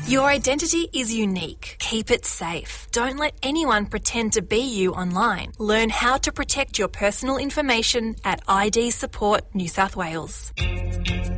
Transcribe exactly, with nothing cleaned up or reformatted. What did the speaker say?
Your identity is unique. Keep it safe. Don't let anyone pretend to be you online. Learn how to protect your personal information at I D Support New South Wales.